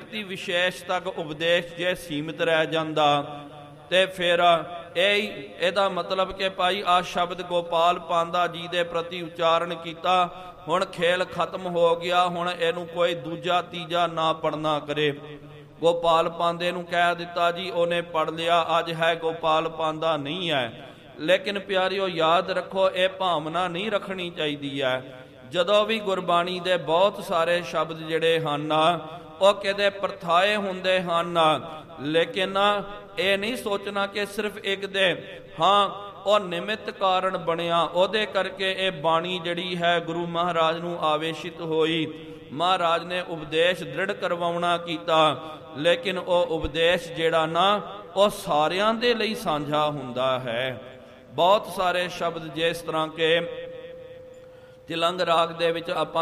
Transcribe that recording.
ਵਿਅਕਤੀ ਵਿਸ਼ੇਸ਼ ਤੱਕ ਉਪਦੇਸ਼ ਜੇ ਸੀਮਿਤ ਰਹਿ ਜਾਂਦਾ ਤੇ ਫਿਰ ਇਹਦਾ ਮਤਲਬ ਕਿ ਭਾਈ ਆ ਸ਼ਬਦ ਗੋਪਾਲ ਪਾਂਦਾ ਜੀ ਦੇ ਪ੍ਰਤੀ ਉਚਾਰਨ ਕੀਤਾ, ਹੁਣ ਖੇਲ ਖਤਮ ਹੋ ਗਿਆ, ਹੁਣ ਇਹਨੂੰ ਕੋਈ ਦੂਜਾ ਤੀਜਾ ਨਾ ਪੜਨਾ ਕਰੇ। ਗੋਪਾਲ ਪਾਂਦੇ ਨੂੰ ਕਹਿ ਦਿੱਤਾ ਜੀ, ਉਹਨੇ ਪੜ ਲਿਆ, ਅੱਜ ਹੈ ਗੋਪਾਲ ਪਾਂਦਾ ਨਹੀਂ ਹੈ। ਲੇਕਿਨ ਪਿਆਰਿਓ ਯਾਦ ਰੱਖੋ, ਇਹ ਭਾਵਨਾ ਨਹੀਂ ਰੱਖਣੀ ਚਾਹੀਦੀ ਹੈ। ਜਦੋਂ ਵੀ ਗੁਰਬਾਣੀ ਦੇ ਬਹੁਤ ਸਾਰੇ ਸ਼ਬਦ ਜਿਹੜੇ ਹਨ ਉਹ ਕਿਤੇ ਪ੍ਰਥਾਏ ਹੁੰਦੇ ਹਨ, ਲੇਕਿਨ ਇਹ ਨਹੀਂ ਸੋਚਣਾ ਕਿ ਸਿਰਫ ਇੱਕ ਦੇ ਉਹ ਨਿਮਿਤ ਕਾਰਨ ਬਣਿਆ, ਉਹਦੇ ਕਰਕੇ ਇਹ ਬਾਣੀ ਜਿਹੜੀ ਹੈ ਗੁਰੂ ਮਹਾਰਾਜ ਨੂੰ ਆਵੇਸ਼ਿਤ ਹੋਈ। ਮਹਾਰਾਜ ਨੇ ਉਪਦੇਸ਼ ਦ੍ਰਿੜ ਕਰਵਾਉਣਾ ਕੀਤਾ, ਲੇਕਿਨ ਉਹ ਉਪਦੇਸ਼ ਜਿਹੜਾ ਨਾ ਉਹ ਸਾਰਿਆਂ ਦੇ ਲਈ ਸਾਂਝਾ ਹੁੰਦਾ ਹੈ। ਬਹੁਤ ਸਾਰੇ ਸ਼ਬਦ ਜਿਸ ਤਰ੍ਹਾਂ ਕਿ ਤਿਲੰਗ ਰਾਗ ਦੇ ਵਿੱਚ ਆਪਾਂ